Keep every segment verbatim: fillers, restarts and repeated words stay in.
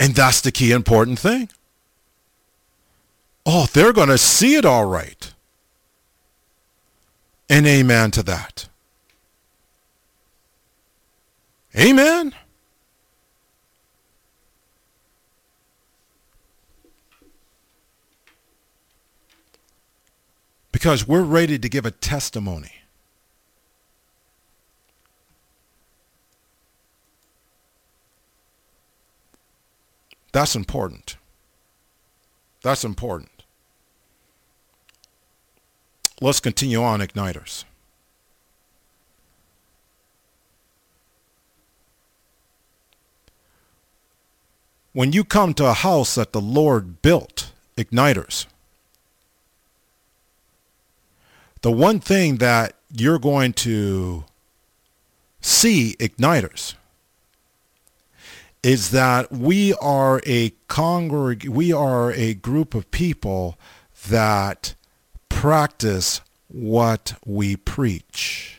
And that's the key important thing. Oh, they're going to see it all right. And amen to that. Amen. Because we're ready to give a testimony. That's important. That's important. Let's continue on, Igniters. When you come to a house that the Lord built, Igniters, the one thing that you're going to see, Igniters, is that we are a congreg- we are a group of people that practice what we preach.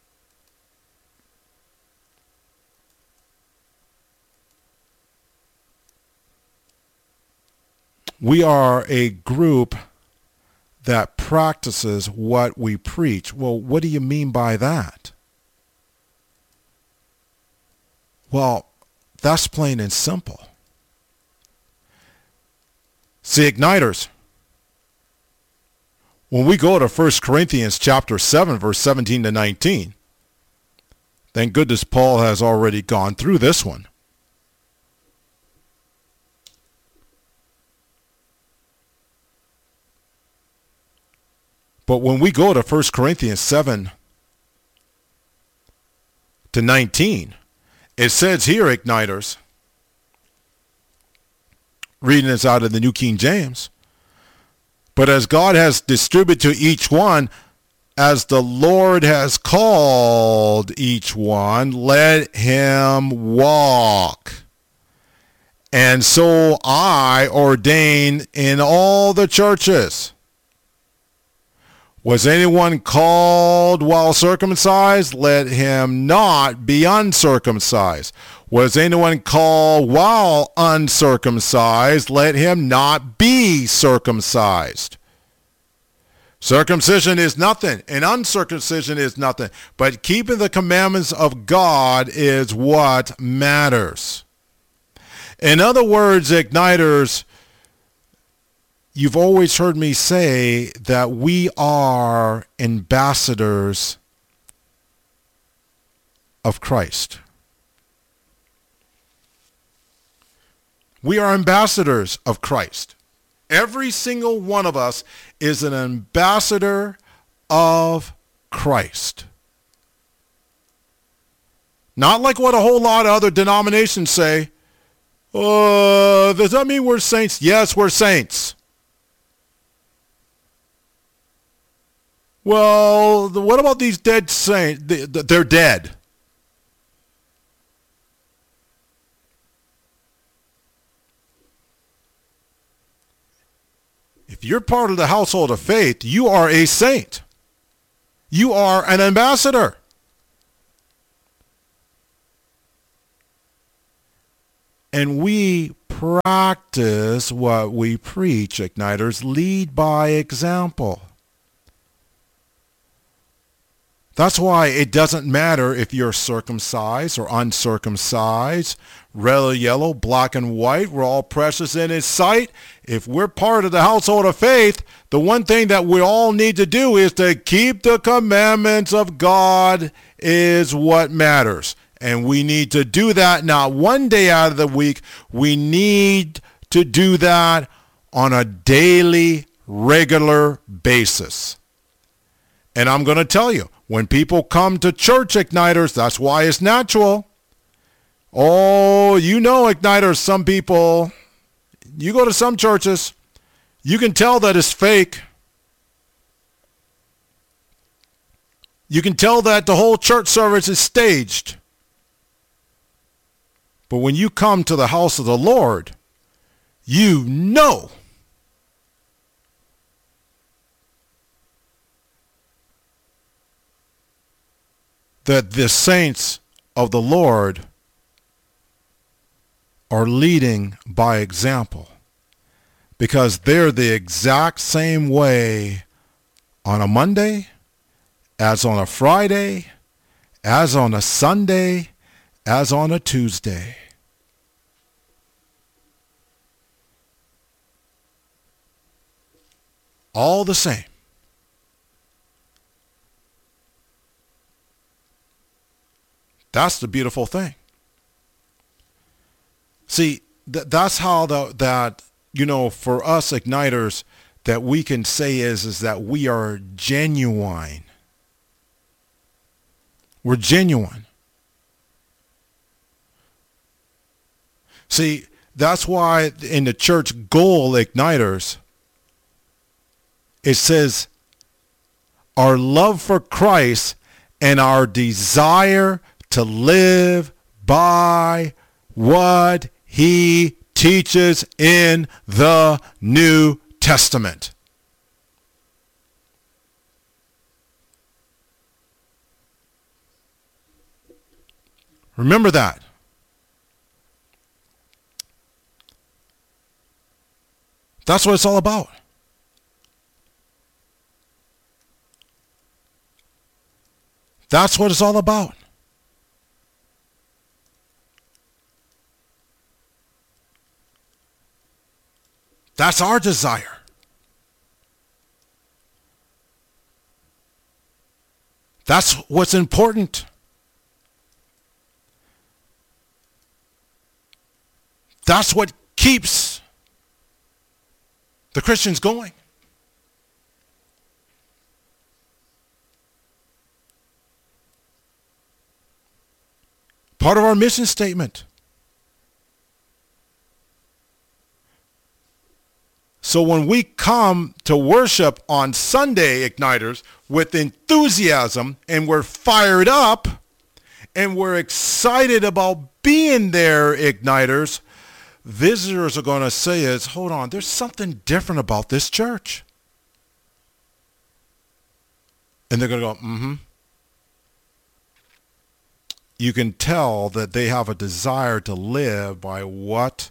We are a group that practices what we preach. Well, what do you mean by that? Well, that's plain and simple. See, Igniters, when we go to First Corinthians chapter seven, verse seventeen to nineteen, thank goodness Paul has already gone through this one. But when we go to First Corinthians seven to nineteen, it says here, Igniters, reading this out of the New King James, but as God has distributed to each one, as the Lord has called each one, let him walk. And so I ordain in all the churches. Was anyone called while circumcised? Let him not be uncircumcised. Was anyone called while uncircumcised? Let him not be circumcised. Circumcision is nothing, and uncircumcision is nothing. But keeping the commandments of God is what matters. In other words, Igniters, you've always heard me say that we are ambassadors of Christ. We are ambassadors of Christ. Every single one of us is an ambassador of Christ. Not like what a whole lot of other denominations say. Uh, does that mean we're saints? Yes, we're saints. Well, what about these dead saints? They're dead. If you're part of the household of faith, you are a saint. You are an ambassador. And we practice what we preach, Igniters. Lead by example. That's why it doesn't matter if you're circumcised or uncircumcised, red or yellow, black and white. We're all precious in his sight. If we're part of the household of faith, the one thing that we all need to do is to keep the commandments of God is what matters. And we need to do that not one day out of the week. We need to do that on a daily, regular basis. And I'm going to tell you, when people come to church, Igniters, that's why it's natural. Oh, you know, Igniters, some people, you go to some churches, you can tell that it's fake. You can tell that the whole church service is staged. But when you come to the house of the Lord, you know that the saints of the Lord are leading by example, because they're the exact same way on a Monday, as on a Friday, as on a Sunday, as on a Tuesday. All the same. That's the beautiful thing. See, th- that's how the, that, you know, for us igniters, that we can say is, is that we are genuine. We're genuine. See, that's why in the church goal igniters, it says our love for Christ and our desire to live by what he teaches in the New Testament. Remember that. That's what it's all about. That's what it's all about. That's our desire. That's what's important. That's what keeps the Christians going. Part of our mission statement. So when we come to worship on Sunday, Igniters, with enthusiasm, and we're fired up, and we're excited about being there, Igniters, visitors are going to say is, hold on, there's something different about this church. And they're going to go, mm-hmm. You can tell that they have a desire to live by what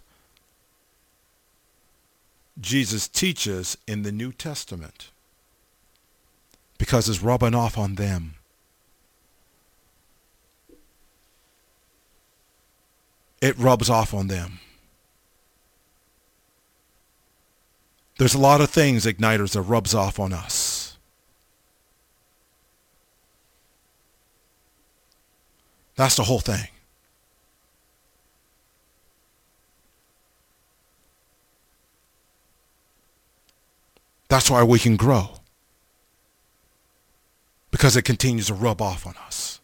Jesus teaches in the New Testament, because it's rubbing off on them. It rubs off on them. There's a lot of things, Igniters, that rubs off on us. That's the whole thing. That's why we can grow. Because it continues to rub off on us.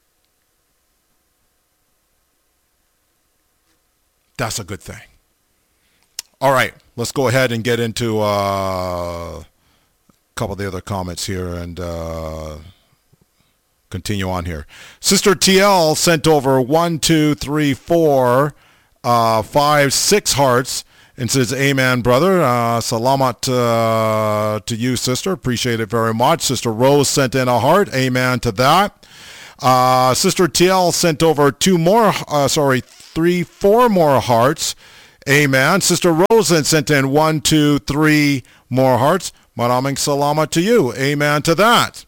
That's a good thing. All right, let's go ahead and get into uh, a couple of the other comments here and uh, continue on here. Sister T L sent over one, two, three, four, uh, five, six hearts. And says, amen, brother. Uh, salamat uh, to you, sister. Appreciate it very much. Sister Rose sent in a heart. Amen to that. Uh, Sister T L sent over two more, uh, sorry, three, four more hearts. Amen. Sister Rose sent in one, two, three more hearts. Maraming salamat to you. Amen to that.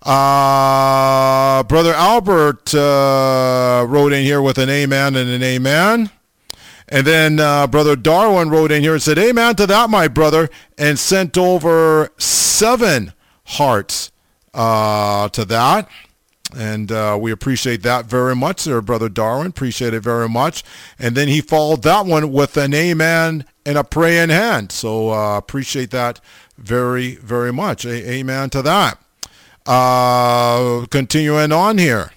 Uh, Brother Albert uh, wrote in here with an amen and an amen. And then uh, Brother Darwin wrote in here and said, amen to that, my brother, and sent over seven hearts uh, to that. And uh, we appreciate that very much there, Brother Darwin. Appreciate it very much. And then he followed that one with an amen and a praying hand. So uh, appreciate that very, very much. A- amen to that. Uh, continuing on here.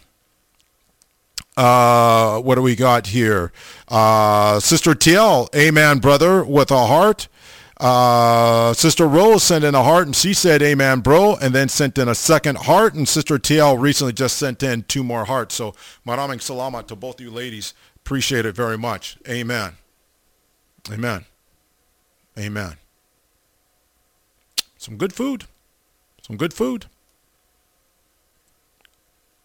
Uh, what do we got here? Uh, Sister T L, amen, brother, with a heart. Uh, Sister Rose sent in a heart, and she said, amen, bro, and then sent in a second heart. And Sister T L recently just sent in two more hearts. So, maraming salamat to both you ladies. Appreciate it very much. Amen. Amen. Amen. Some good food. Some good food.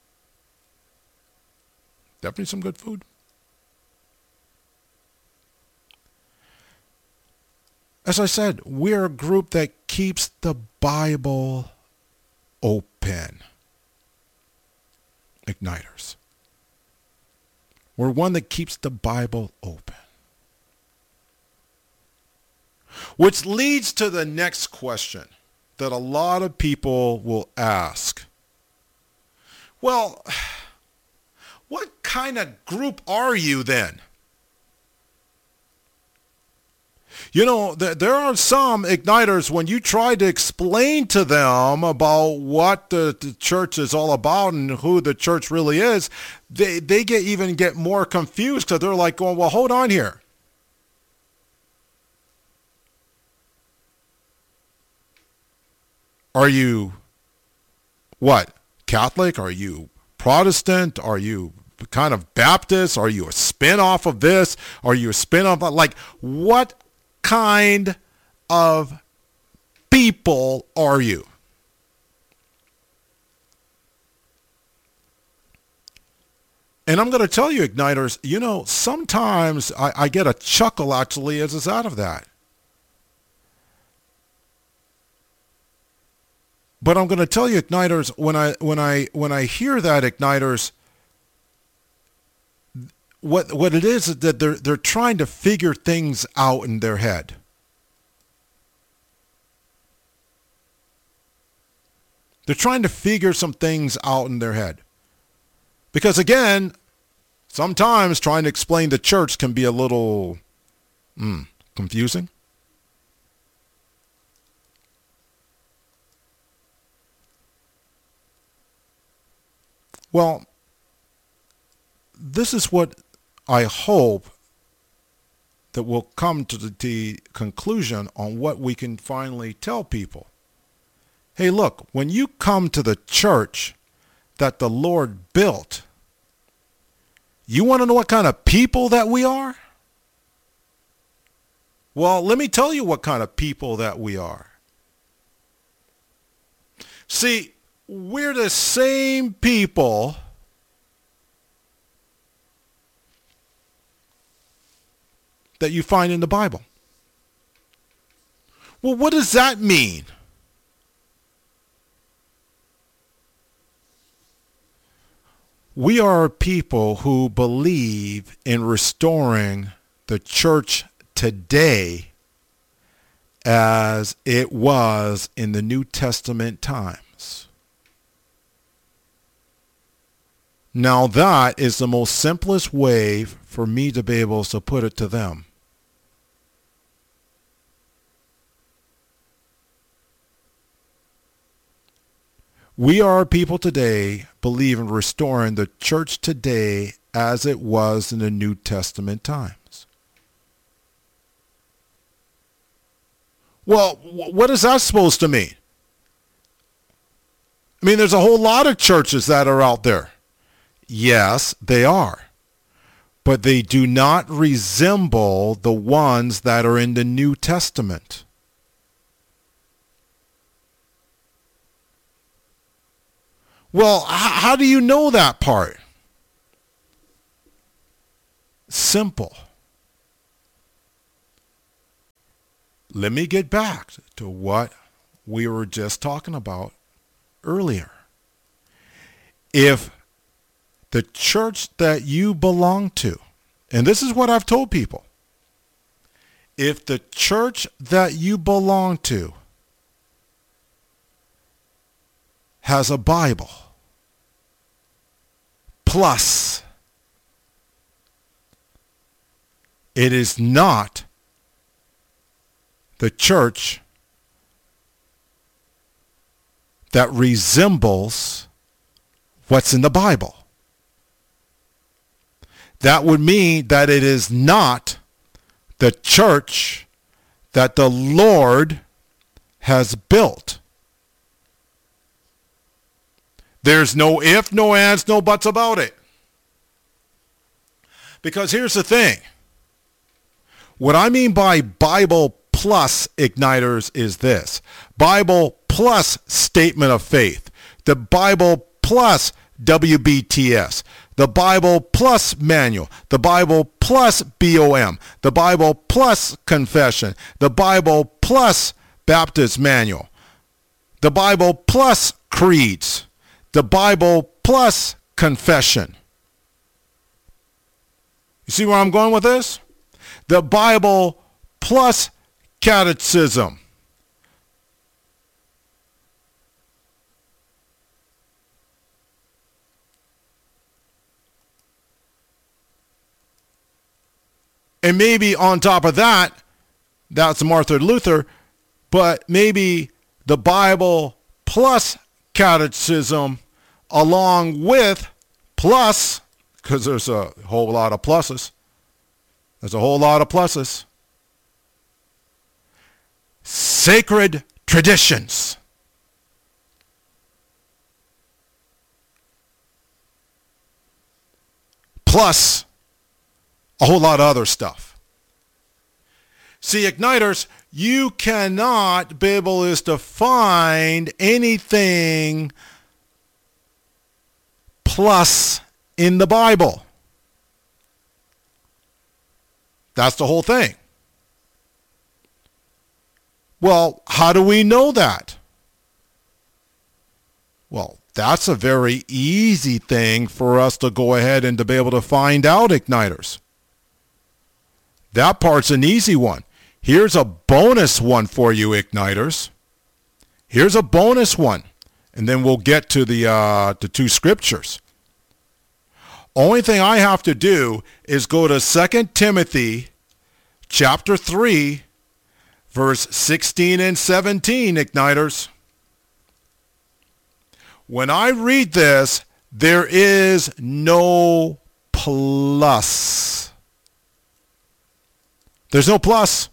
Definitely some good food. As I said, we're a group that keeps the Bible open. Igniters. We're one that keeps the Bible open. Which leads to the next question that a lot of people will ask. Well, what kind of group are you then? You know, th- there are some igniters, when you try to explain to them about what the, the church is all about and who the church really is, they, they get even get more confused because they're like going, well, hold on here. Are you what? Catholic? Are you Protestant? Are you kind of Baptist? Are you a spin-off of this? Are you a spin-off of, like, what kind of people are you? And I'm going to tell you, Igniters, you know, sometimes I, I get a chuckle actually as it's out of that. But I'm going to tell you, Igniters, when I when I when I hear that, Igniters, what what it is is that they're they're trying to figure things out in their head. They're trying to figure some things out in their head. Because again, sometimes trying to explain the church can be a little mm, confusing. Well, this is what I hope that we'll come to the, the conclusion on what we can finally tell people. Hey, look, when you come to the church that the Lord built, you want to know what kind of people that we are? Well, let me tell you what kind of people that we are. See, we're the same people that you find in the Bible. Well, what does that mean? We are people who believe in restoring the church today as it was in the New Testament times. Now that is the most simplest way for me to be able to put it to them. We are people today believe in restoring the church today as it was in the New Testament times. Well, what is that supposed to mean? I mean, there's a whole lot of churches that are out there. Yes, they are. But they do not resemble the ones that are in the New Testament. Well, how do you know that part? Simple. Let me get back to what we were just talking about earlier. If the church that you belong to, and this is what I've told people, if the church that you belong to has a Bible, plus it is not the church that resembles what's in the Bible. That would mean that it is not the church that the Lord has built. There's no if, no ands, no buts about it. Because here's the thing. What I mean by Bible plus Igniters is this. Bible plus Statement of Faith. The Bible plus W B T S. the Bible plus manual, the Bible plus B O M, the Bible plus confession, the Bible plus Baptist manual, the Bible plus creeds, the Bible plus confession. You see where I'm going with this? The Bible plus catechism. And maybe on top of that, that's Martin Luther, but maybe the Bible plus catechism along with plus, because there's a whole lot of pluses. There's a whole lot of pluses. Sacred traditions. Plus a whole lot of other stuff. See, Igniters, you cannot be able is to find anything plus in the Bible. That's the whole thing. Well, how do we know that? Well, that's a very easy thing for us to go ahead and to be able to find out, Igniters. That part's an easy one. Here's a bonus one for you, Igniters. Here's a bonus one. And then we'll get to the, uh, the two scriptures. Only thing I have to do is go to Second Timothy chapter three, verse sixteen and seventeen, Igniters. When I read this, there is no plus. There's no plus.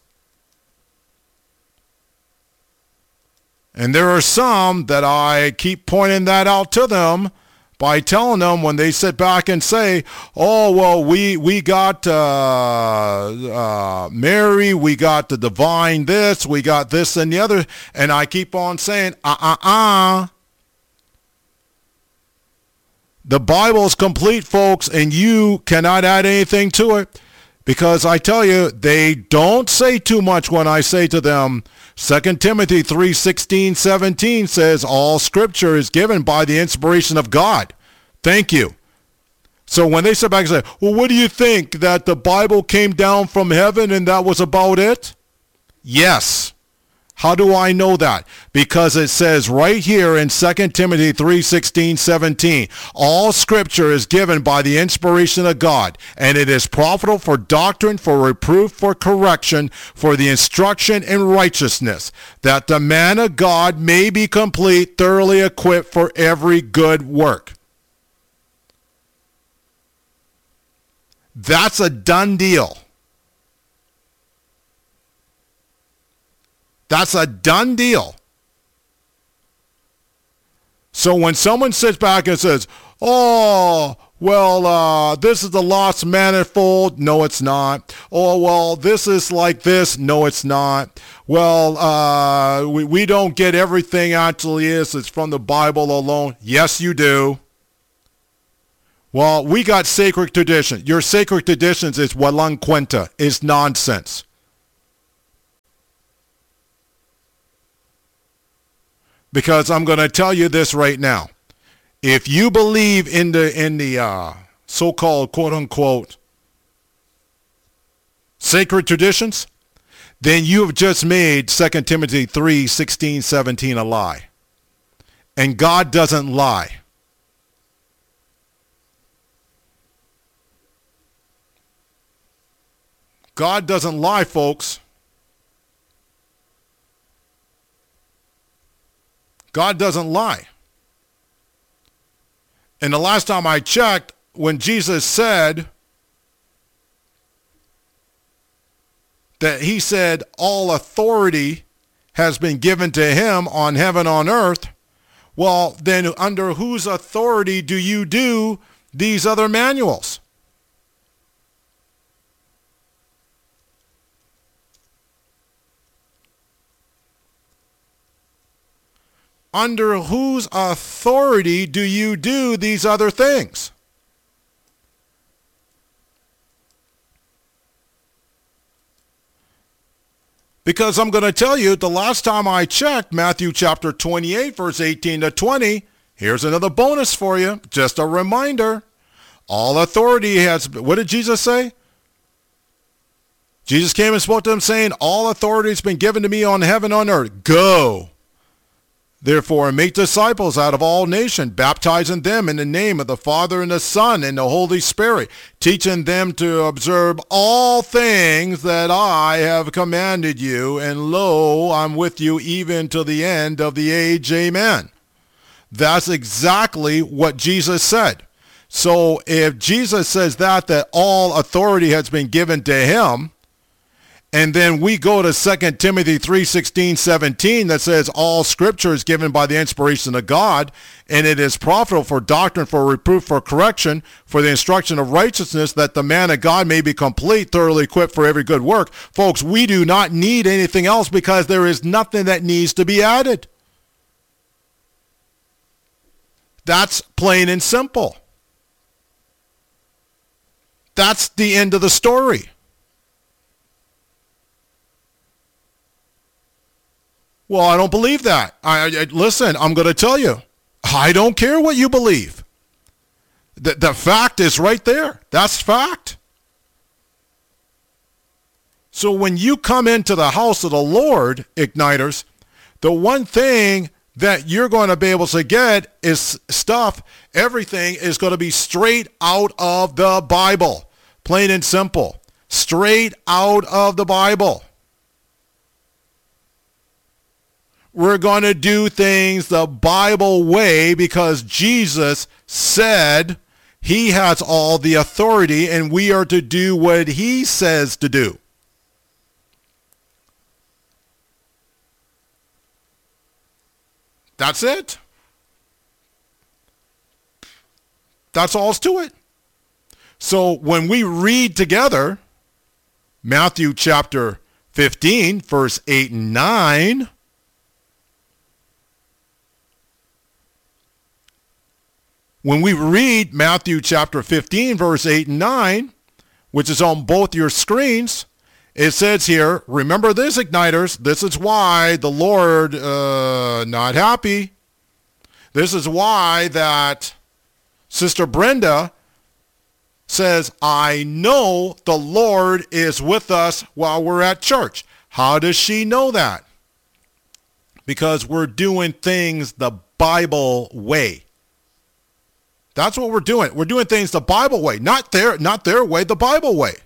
And there are some that I keep pointing that out to them by telling them when they sit back and say, oh, well, we, we got uh, uh, Mary, we got the divine this, we got this and the other. And I keep on saying, uh-uh-uh. The Bible is complete, folks, and you cannot add anything to it. Because I tell you, they don't say too much when I say to them, Second Timothy three sixteen, seventeen says, all scripture is given by the inspiration of God. Thank you. So when they sit back and say, well, what do you think, that the Bible came down from heaven and that was about it? Yes. How do I know that? Because it says right here in Second Timothy three sixteen, seventeen, all scripture is given by the inspiration of God, and it is profitable for doctrine, for reproof, for correction, for the instruction in righteousness, that the man of God may be complete, thoroughly equipped for every good work. That's a done deal. That's a done deal. So when someone sits back and says, oh, well, uh, this is the lost manifold. No, it's not. Oh, well, this is like this. No, it's not. Well, uh, we, we don't get everything actually is. It's from the Bible alone. Yes, you do. Well, we got sacred tradition. Your sacred traditions is walang cuenta. It's nonsense. Because I'm going to tell you this right now. If you believe in the in the uh, so-called quote-unquote sacred traditions, then you have just made Second Timothy three sixteen, seventeen a lie. And God doesn't lie. God doesn't lie, folks. God doesn't lie. And the last time I checked, when Jesus said that he said all authority has been given to him on heaven, on earth, well, then under whose authority do you do these other manuals? Under whose authority do you do these other things? Because I'm going to tell you, the last time I checked, Matthew chapter twenty-eight, verse eighteen to twenty, here's another bonus for you. Just a reminder. All authority has, what did Jesus say? Jesus came and spoke to them saying, all authority has been given to me on heaven and on earth. Go, therefore, and make disciples out of all nations, baptizing them in the name of the Father and the Son and the Holy Spirit, teaching them to observe all things that I have commanded you. And lo, I'm with you even to the end of the age. Amen. That's exactly what Jesus said. So if Jesus says that, that all authority has been given to him, and then we go to Second Timothy three sixteen, seventeen that says all scripture is given by the inspiration of God, and it is profitable for doctrine, for reproof, for correction, for the instruction of righteousness, that the man of God may be complete, thoroughly equipped for every good work. Folks, we do not need anything else because there is nothing that needs to be added. That's plain and simple. That's the end of the story. Well, I don't believe that. I, I listen, I'm going to tell you. I don't care what you believe. The, the fact is right there. That's fact. So when you come into the house of the Lord, Igniters, the one thing that you're going to be able to get is stuff, everything is going to be straight out of the Bible. Plain and simple. Straight out of the Bible. We're going to do things the Bible way because Jesus said he has all the authority and we are to do what he says to do. That's it. That's all to it. So when we read together Matthew chapter fifteen, verse eight and nine, when we read Matthew chapter fifteen, verse eight and nine, which is on both your screens, it says here, remember this, Igniters, this is why the Lord uh, not happy. This is why that Sister Brenda says, I know the Lord is with us while we're at church. How does she know that? Because we're doing things the Bible way. That's what we're doing. We're doing things the Bible way, not their, not their way, the Bible way.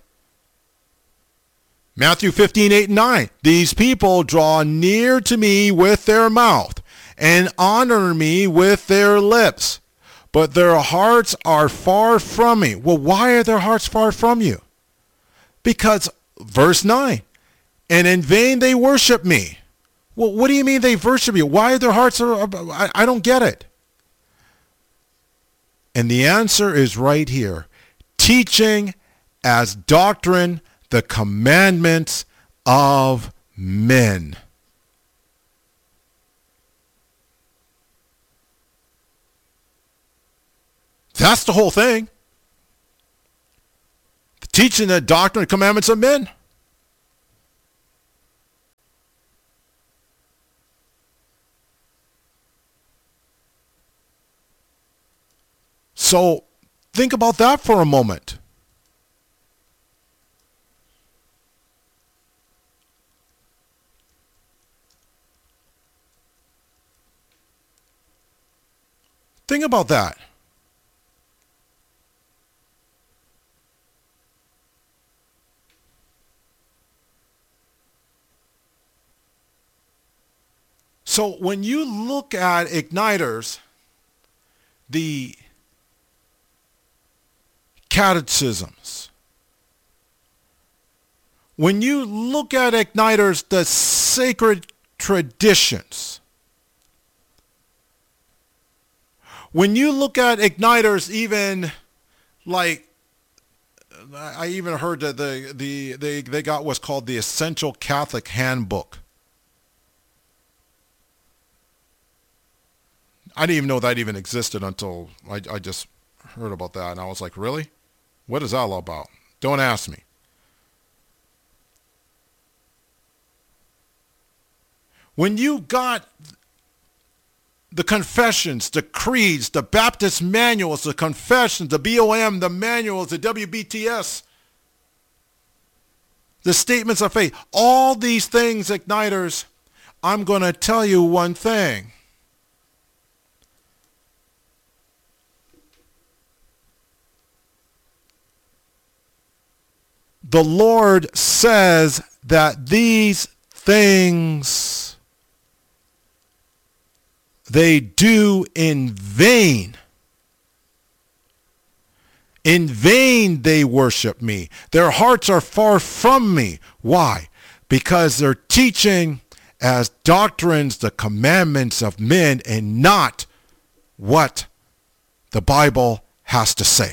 Matthew fifteen, eight and nine. These people draw near to me with their mouth and honor me with their lips, but their hearts are far from me. Well, why are their hearts far from you? Because, verse nine, and in vain they worship me. Well, what do you mean they worship you? Why are their hearts, I, I don't get it. And the answer is right here. Teaching as doctrine the commandments of men. That's the whole thing. Teaching the doctrine and commandments of men. So think about that for a moment. Think about that. So when you look at Igniters, the catechisms, when you look at Igniters, the sacred traditions, when you look at Igniters, even like, I even heard that the, the, they, they got what's called the Essential Catholic Handbook. I didn't even know that even existed until I, I just heard about that. And I was like, really? What is that all about? Don't ask me. When you got the confessions, the creeds, the Baptist manuals, the confessions, the B O M, the manuals, the W B T S, the statements of faith, all these things, Igniters, I'm going to tell you one thing. The Lord says that these things they do in vain. In vain they worship me. Their hearts are far from me. Why? Because they're teaching as doctrines the commandments of men and not what the Bible has to say.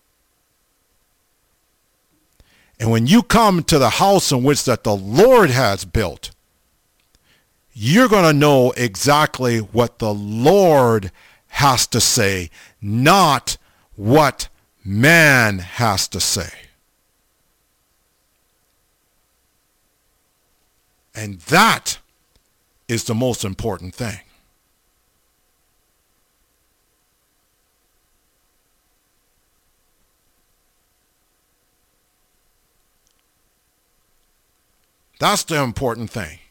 And when you come to the house in which that the Lord has built, you're going to know exactly what the Lord has to say, not what man has to say. And that is the most important thing. That's the important thing.